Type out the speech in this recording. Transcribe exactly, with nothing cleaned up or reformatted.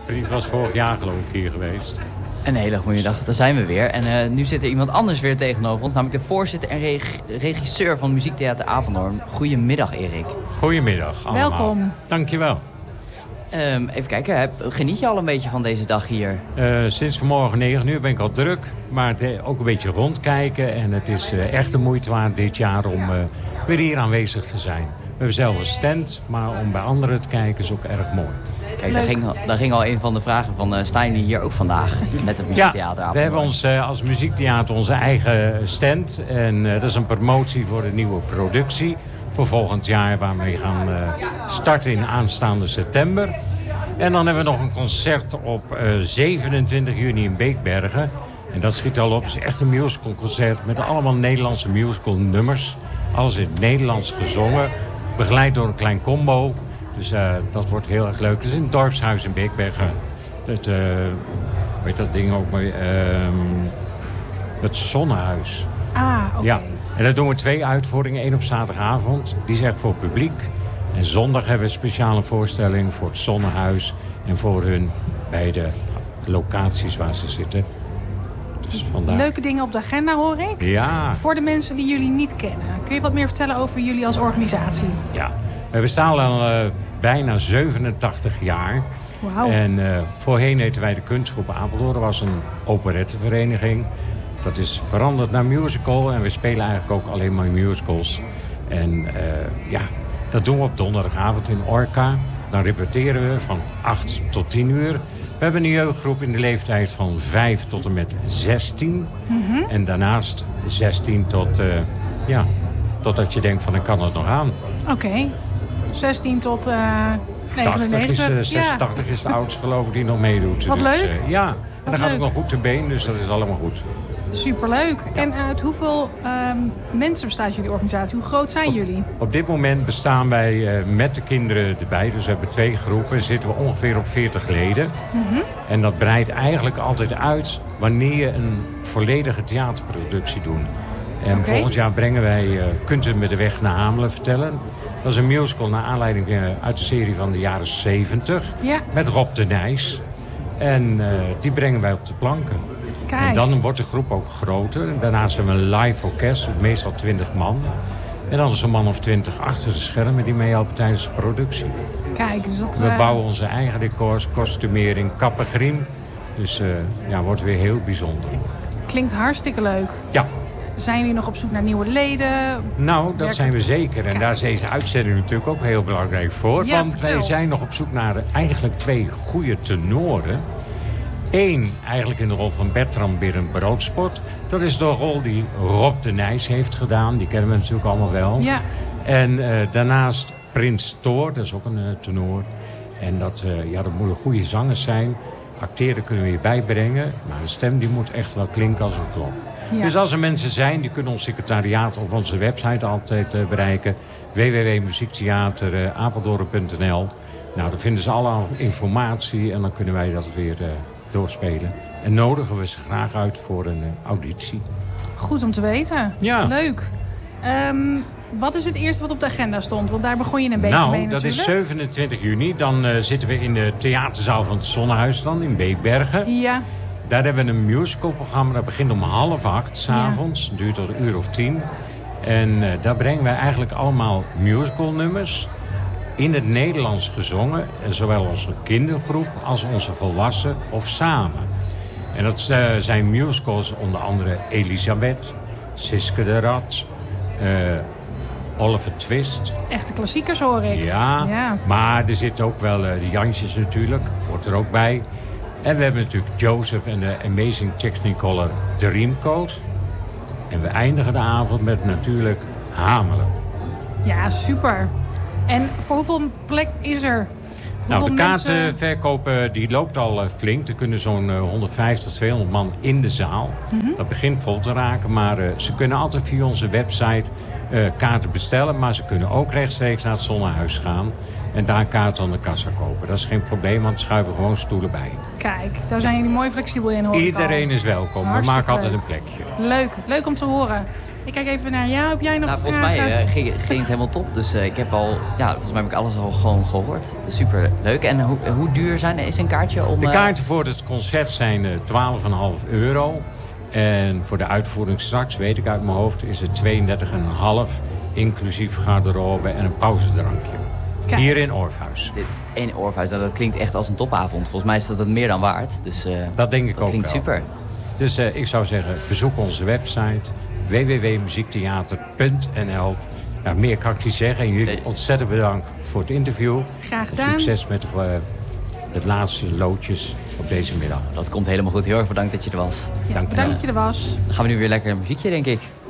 Vriend was vorig jaar geloof ik hier geweest. Een hele goede dag, daar zijn we weer. En uh, nu zit er iemand anders weer tegenover ons. Namelijk de voorzitter en reg regisseur van Muziektheater Apeldoorn. Goedemiddag, Erik. Goedemiddag allemaal. Welkom. Dankjewel. Um, even kijken, heb, geniet je al een beetje van deze dag hier? Uh, sinds vanmorgen negen uur ben ik al druk. Maar het, uh, ook een beetje rondkijken. En het is uh, echt de moeite waard dit jaar om uh, weer hier aanwezig te zijn. We hebben zelf een stand, maar om bij anderen te kijken is ook erg mooi. Kijk, daar ging, daar ging al een van de vragen van, uh, staan jullie hier ook vandaag met het Muziektheater Apeldoorn? Ja, we hebben ons uh, als muziektheater onze eigen stand. En uh, dat is een promotie voor de nieuwe productie. Voor volgend jaar, waarmee we gaan uh, starten in aanstaande september. En dan hebben we nog een concert op uh, zevenentwintig juni in Beekbergen. En dat schiet al op. Het is echt een musicalconcert met allemaal Nederlandse musical nummers. Alles in het Nederlands gezongen. Begeleid door een klein combo. Dus uh, dat wordt heel erg leuk. Het is in het dorpshuis in Beekbergen. Het, uh, weet dat ding ook maar. Uh, het Zonnehuis. Ah, oké. Okay. Ja. En dan doen we twee uitvoeringen. Eén op zaterdagavond. Die is echt voor het publiek. En zondag hebben we een speciale voorstelling voor het Zonnehuis. En voor hun bij de locaties waar ze zitten. Dus vandaar. Leuke dingen op de agenda hoor ik. Ja. Voor de mensen die jullie niet kennen. Kun je wat meer vertellen over jullie als organisatie? Ja. We bestaan al uh, bijna zevenentachtig jaar. Wauw. En uh, voorheen heten wij de Kunstgroep Apeldoorn. Dat was een operettevereniging. Dat is veranderd naar musical. En we spelen eigenlijk ook alleen maar musicals. En uh, ja, dat doen we op donderdagavond in Orca. Dan repeteren we van acht tot tien uur. We hebben een jeugdgroep in de leeftijd van vijf tot en met zestien. Mm-hmm. En daarnaast zestien tot, uh, ja, totdat je denkt van ik kan het nog aan. Oké, okay. zestien tot uh, negenennegentig. tachtig is, uh, zesentachtig ja. is de oudste geloof ik die nog meedoet. Wat dus, leuk. Uh, ja, en Wat dan gaat leuk. het nog goed te been, dus dat is allemaal goed. Superleuk. Ja. En uit hoeveel um, mensen bestaat jullie organisatie? Hoe groot zijn op, jullie? Op dit moment bestaan wij uh, met de kinderen erbij. Dus we hebben twee groepen. Zitten we ongeveer op veertig leden. Mm-hmm. En dat breidt eigenlijk altijd uit wanneer je een volledige theaterproductie doet. En okay. volgend jaar brengen wij uh, Kunt u me de weg naar Hamelen vertellen. Dat is een musical naar aanleiding uh, uit de serie van de jaren zeventig. Ja. Met Rob de Nijs. En uh, die brengen wij op de planken. Kijk. En dan wordt de groep ook groter. En daarnaast hebben we een live orkest, meestal twintig man. En dan is een man of twintig achter de schermen die meehelpen tijdens de productie. Kijk, dus dat, we uh... bouwen onze eigen decors, kostumering, kappen, griem. Dus uh, ja, wordt weer heel bijzonder. Klinkt hartstikke leuk. Ja. Zijn jullie nog op zoek naar nieuwe leden? Nou, dat Werken... zijn we zeker. En Kijk. daar is deze uitzending natuurlijk ook heel belangrijk voor. Ja, want vertel. wij zijn nog op zoek naar eigenlijk twee goede tenoren. Eén, eigenlijk in de rol van Bertram Birren Broodsport. Dat is de rol die Rob de Nijs heeft gedaan. Die kennen we natuurlijk allemaal wel. Ja. En uh, daarnaast Prins Thor, dat is ook een uh, tenor. En dat, uh, ja, dat moeten goede zangers zijn. Acteren kunnen we hierbij brengen. Maar de stem die moet echt wel klinken als een klok. Ja. Dus als er mensen zijn, die kunnen ons secretariaat of onze website altijd uh, bereiken. w w w punt muziektheater apeldoorn punt n l. Nou, daar vinden ze alle informatie en dan kunnen wij dat weer uh, doorspelen. En nodigen we ze graag uit voor een uh, auditie. Goed om te weten. Ja. Leuk. Um, wat is het eerste wat op de agenda stond? Want daar begon je een beetje nou, mee Nou, dat natuurlijk. is zevenentwintig juni. Dan uh, zitten we in de theaterzaal van het Zonnehuis dan, in Beekbergen. Ja. Daar hebben we een musicalprogramma. Dat begint om half acht 's avonds. Ja. Duurt tot een uur of tien. En uh, daar brengen wij eigenlijk allemaal musicalnummers. In het Nederlands gezongen. En zowel onze kindergroep als onze volwassenen of samen. En dat uh, zijn musicals onder andere Elisabeth, Siske de Rat, uh, Oliver Twist. Echte klassiekers hoor ik. Ja, ja. Maar er zitten ook wel uh, de Jansjes natuurlijk. Hoort er ook bij. En we hebben natuurlijk Joseph en de Amazing Technicolor Dreamcoat. En we eindigen de avond met natuurlijk Hamelen. Ja, super. En voor hoeveel plek is er? Nou, de mensen... kaartenverkoop die loopt al uh, flink. Er kunnen zo'n uh, honderdvijftig, tweehonderd man in de zaal. Mm-hmm. Dat begint vol te raken. Maar uh, ze kunnen altijd via onze website uh, kaarten bestellen. Maar ze kunnen ook rechtstreeks naar het Zonnehuis gaan. En daar kaarten aan de kassa kopen. Dat is geen probleem, want we schuiven gewoon stoelen bij. Kijk, daar zijn jullie mooi flexibel in, hoor. Iedereen is welkom. Hartstikke we maken altijd leuk. een plekje. Leuk, leuk om te horen. Ik kijk even naar jou. Heb jij nog Nou, volgens vragen? mij uh, ging, ging het helemaal top. Dus uh, ik heb al, ja, volgens mij heb ik alles al gewoon gehoord. Dus super leuk. En hoe, hoe duur zijn, is een kaartje om... De uh... kaarten voor het concert zijn uh, twaalf komma vijf euro. En voor de uitvoering straks, weet ik uit mijn hoofd, is het tweeëndertig komma vijf. Inclusief garderobe en een pauzedrankje. Kijk. Hier in Orpheus. Dit ene Orpheus, nou, dat klinkt echt als een topavond. Volgens mij is dat het meer dan waard. Dus, uh, Dat denk ik dat ook klinkt wel. super. Dus uh, ik zou zeggen, bezoek onze website w w w punt muziektheater punt n l. Nou, meer kan ik niet zeggen. En jullie Nee. ontzettend bedankt voor het interview. Graag En gedaan. succes met uh, de laatste loodjes op deze middag. Dat komt helemaal goed. Heel erg bedankt dat je er was. Ja, Dank u bedankt wel. dat je er was. Dan gaan we nu weer lekker een muziekje, denk ik.